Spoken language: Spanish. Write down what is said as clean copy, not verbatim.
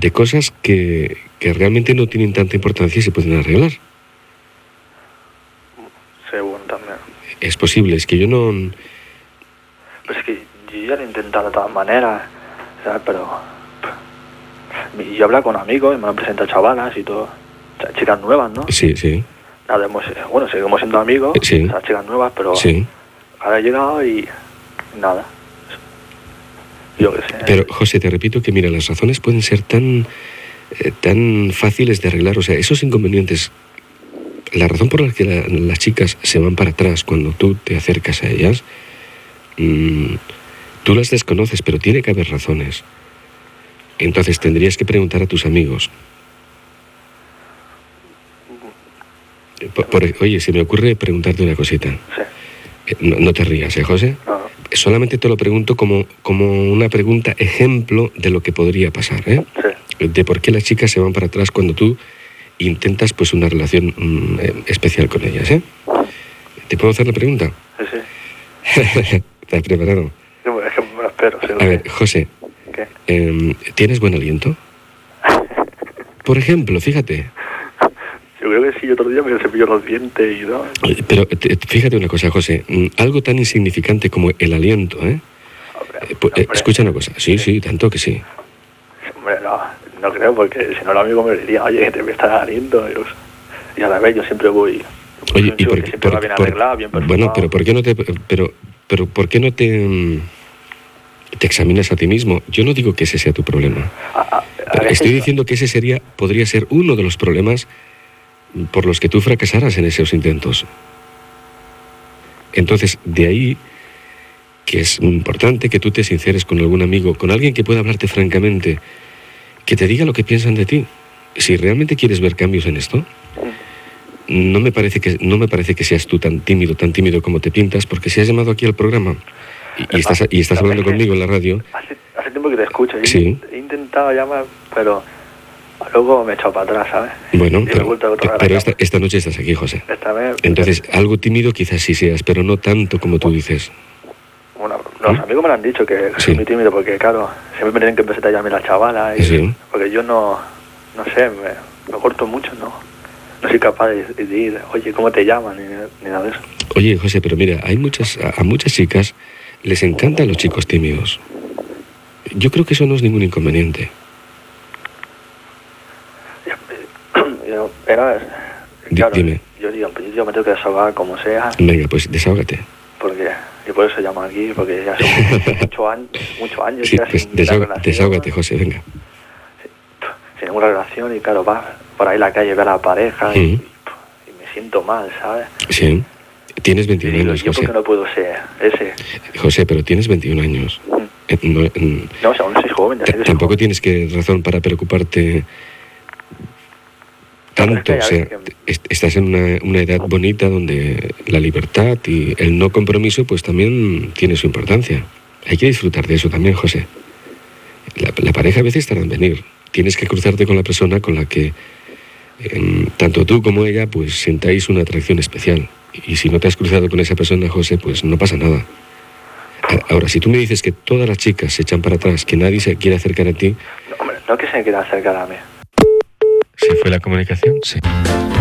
de cosas que realmente no tienen tanta importancia y se pueden arreglar. Sí, bueno, también. Es posible, es que yo no... Pues es que yo ya lo he intentado de todas maneras, ¿sabes? Pero yo he hablado con amigos y me han presentado chavalas y todo, o sea, chicas nuevas, ¿no? Sí, sí. Nada, bueno, seguimos siendo amigos, Sí. o sea, chicas nuevas, pero Sí. ahora he llegado y nada. Yo qué sé. Pero, José, te repito que, mira, las razones pueden ser tan fáciles de arreglar. O sea, esos inconvenientes, la razón por la que las chicas se van para atrás cuando tú te acercas a ellas, tú las desconoces, pero tiene que haber razones. Entonces tendrías que preguntar a tus amigos. Oye, se me ocurre preguntarte una cosita. Sí. No te rías, José? No. Solamente te lo pregunto como una pregunta ejemplo de lo que podría pasar, ¿eh? Sí. De por qué las chicas se van para atrás cuando tú intentas pues una relación especial con ellas, ¿eh? ¿Te puedo hacer la pregunta? Sí, sí. ¿Estás preparado? Es que me lo espero. Sí, A ver, José, ¿qué? ¿tienes buen aliento? Por ejemplo, fíjate. Yo creo que sí, otro día me cepillo los dientes y todo. Pero fíjate una cosa, José, algo tan insignificante como el aliento, ¿eh? Hombre, escucha una cosa, sí, tanto que sí. Hombre, no creo, porque si no el amigo me diría, oye, te me está aliento. Y a la vez yo siempre voy... Oye, ¿y por qué? Siempre va bien arreglado, bien perfumado. Bueno, pero ¿por qué no te... Pero ¿por qué no te examinas a ti mismo? Yo no digo que ese sea tu problema. Estoy diciendo que ese podría ser uno de los problemas por los que tú fracasaras en esos intentos. Entonces, de ahí que es importante que tú te sinceres con algún amigo, con alguien que pueda hablarte francamente, que te diga lo que piensan de ti. Si realmente quieres ver cambios en esto, no me parece que seas tú tan tímido como te pintas, porque si has llamado aquí al programa y estás hablando conmigo en la radio... Hace tiempo que te escucho. Sí. He intentado llamar, pero luego me he echado para atrás, ¿sabes? Bueno, pero esta noche estás aquí, José. Entonces, algo tímido quizás sí seas, pero no tanto como tú dices. Bueno, los amigos me lo han dicho, que soy muy tímido, porque claro, siempre me tienen que empezar a llamarme la chavala, porque yo no sé, me corto mucho, no soy capaz de decir, oye, ¿cómo te llaman? Ni nada de eso. Oye, José, pero mira, a muchas chicas les encantan los chicos tímidos. Yo creo que eso no es ningún inconveniente. Dime. Yo digo, yo me tengo que desahogar como sea. Venga, pues desahógate. Porque yo por eso llamo aquí, porque ya son muchos años sí, ya pues sin desahógate, José, venga. Sin ninguna relación, y claro, vas por ahí en la calle, ver a la pareja y me siento mal, ¿sabes? Sí. Tienes 21 años, yo José. Yo porque no puedo ser ese. José, pero tienes 21 años. No, o sea, aún soy joven. Tampoco tienes razón para preocuparte tanto. O sea, estás en una edad bonita donde la libertad y el no compromiso pues también tiene su importancia. Hay que disfrutar de eso también, José. La pareja a veces tarda en venir. Tienes que cruzarte con la persona con la que tanto tú como ella pues sintáis una atracción especial. Y si no te has cruzado con esa persona, José, pues no pasa nada. Ahora, si tú me dices que todas las chicas se echan para atrás, que nadie se quiere acercar a ti... No, hombre, no que se quiera acercar a mí. ¿Se fue la comunicación? Sí.